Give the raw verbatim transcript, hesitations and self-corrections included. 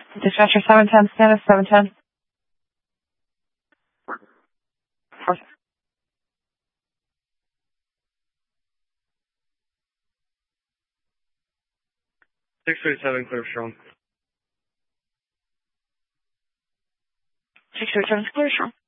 Dispatcher seven ten, status seven ten. Four. six thirty-seven, clear strong. six thirty-seven, clear strong.